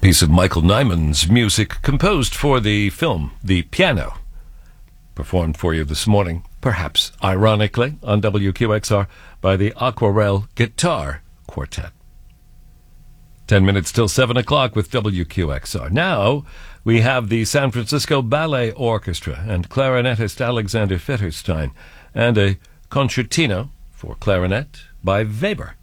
Piece of Michael Nyman's music composed for the film The Piano, performed for you this morning, perhaps ironically, on WQXR by the Aquarelle Guitar Quartet. 10 minutes till 7 o'clock with WQXR. Now we have the San Francisco Ballet Orchestra and clarinetist Alexander Fetterstein and a concertino for clarinet by Weber.